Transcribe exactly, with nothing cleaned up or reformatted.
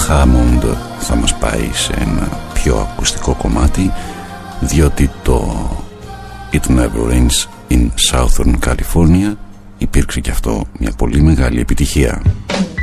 Hammond θα μας πάει σε ένα πιο ακουστικό κομμάτι, διότι το It Never Rains in Southern California υπήρξε και αυτό μια πολύ μεγάλη επιτυχία.